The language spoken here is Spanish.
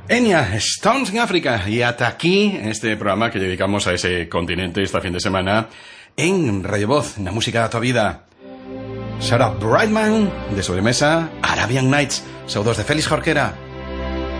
Enya, Stones en África. Y hasta aquí este programa que dedicamos a ese continente este fin de semana en Radio Voz, la música de tu vida. Sarah Brightman, de Sobremesa, Arabian Nights, saudos de Félix Jorquera.